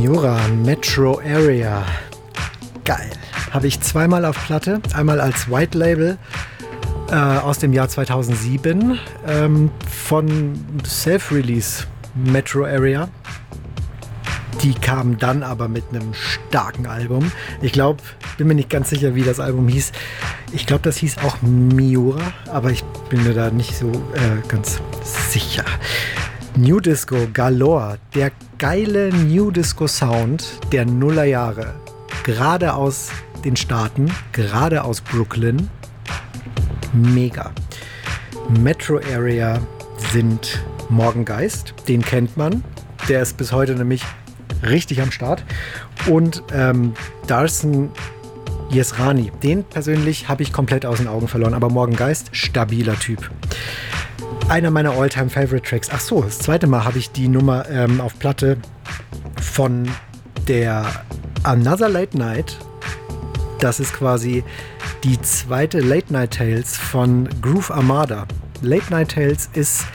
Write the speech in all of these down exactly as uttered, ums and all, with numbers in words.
Miura, Metro Area. Geil. Habe ich zweimal auf Platte. Einmal als White Label äh, aus dem Jahr zweitausendsieben ähm, von Self-Release Metro Area. Die kam dann aber mit einem starken Album. Ich glaube, bin mir nicht ganz sicher, wie das Album hieß. Ich glaube, das hieß auch Miura, aber ich bin mir da nicht so äh, ganz sicher. New Disco Galore, der geile New Disco Sound der Nullerjahre. Gerade aus den Staaten, gerade aus Brooklyn. Mega. Metro Area sind Morgengeist, den kennt man. Der ist bis heute nämlich richtig am Start. Und ähm, Darson Yesrani, den persönlich habe ich komplett aus den Augen verloren. Aber Morgengeist, stabiler Typ. Einer meiner All-Time-Favorite-Tracks. Ach so, das zweite Mal habe ich die Nummer ähm, auf Platte von der Another Late Night. Das ist quasi die zweite Late Night Tales von Groove Armada. Late Night Tales ist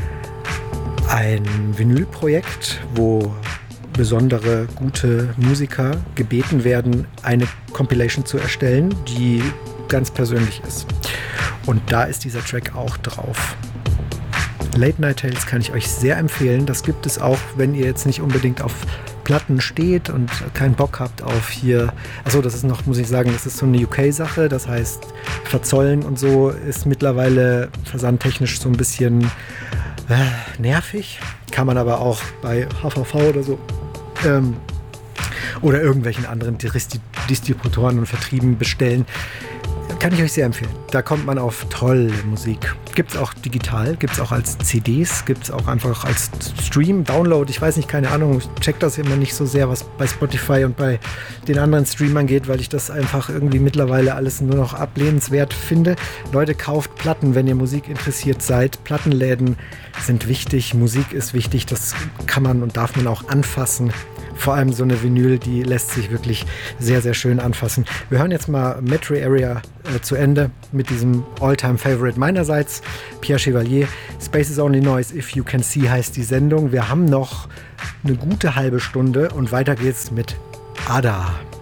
ein Vinylprojekt, wo besondere gute Musiker gebeten werden, eine Compilation zu erstellen, die ganz persönlich ist. Und da ist dieser Track auch drauf. Late Night Tales kann ich euch sehr empfehlen. Das gibt es auch, wenn ihr jetzt nicht unbedingt auf Platten steht und keinen Bock habt auf hier. Achso, das ist noch, muss ich sagen, das ist so eine U K-Sache. Das heißt, Verzollen und so ist mittlerweile versandtechnisch so ein bisschen äh, nervig. Kann man aber auch bei H V V oder so ähm, oder irgendwelchen anderen Distributoren und Vertrieben bestellen. Kann ich euch sehr empfehlen. Da kommt man auf tolle Musik. Gibt es auch digital, gibt es auch als C Ds, gibt es auch einfach als Stream, Download. Ich weiß nicht, keine Ahnung. Ich check das immer nicht so sehr, was bei Spotify und bei den anderen Streamern geht, weil ich das einfach irgendwie mittlerweile alles nur noch ablehnenswert finde. Leute, kauft Platten, wenn ihr Musik interessiert seid. Plattenläden sind wichtig, Musik ist wichtig. Das kann man und darf man auch anfassen. Vor allem so eine Vinyl, die lässt sich wirklich sehr, sehr schön anfassen. Wir hören jetzt mal Metro Area äh, zu Ende mit diesem All-Time-Favorite meinerseits, Pierre Chevalier. Space is only noise if you can see heißt die Sendung. Wir haben noch eine gute halbe Stunde und weiter geht's mit Ada.